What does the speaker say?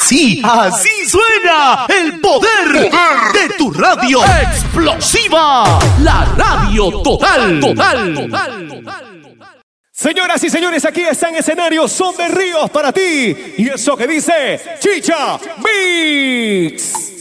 Así suena el poder de tu radio explosiva. La radio total. Señoras y señores, aquí está en escenario Son de Ríos para ti. Y eso que dice Chicha Mix.